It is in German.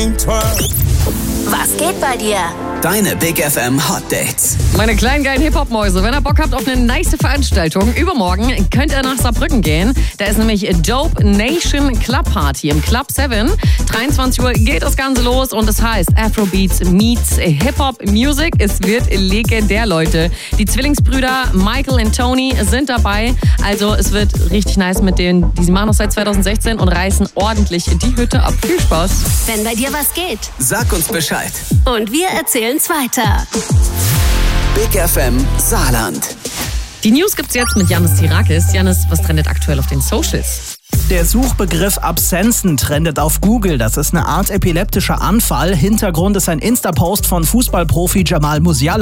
Was geht bei dir? Deine Big FM Hot Dates. Meine kleinen geilen Hip-Hop-Mäuse, wenn ihr Bock habt auf eine nice Veranstaltung, übermorgen könnt ihr nach Saarbrücken gehen. Da ist nämlich Dope Nation Club Party im Club 7. 23 Uhr geht das Ganze los und es heißt Afrobeats meets Hip-Hop Music. Es wird legendär, Leute. Die Zwillingsbrüder Michael und Tony sind dabei. Also es wird richtig nice mit denen. Die machen noch seit 2016 und reißen ordentlich die Hütte ab. Viel Spaß. Wenn bei dir was geht. Sag uns Bescheid. Und wir erzählen's weiter. Big FM Saarland. Die News gibt's jetzt mit Janis Tirakis. Janis, was trendet aktuell auf den Socials? Der Suchbegriff Absenzen trendet auf Google. Das ist eine Art epileptischer Anfall. Hintergrund ist ein Insta-Post von Fußballprofi Jamal Musiala.